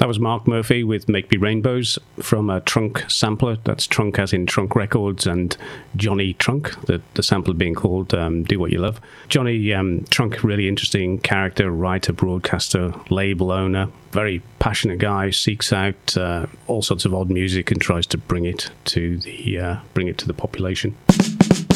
That was Mark Murphy with Make Me Rainbows from a Trunk sampler. That's Trunk as in Trunk Records, and Johnny Trunk, the sampler being called Do What You Love. Johnny Trunk, really interesting character, writer, broadcaster, label owner, very passionate guy, seeks out all sorts of odd music and tries to bring it to the population.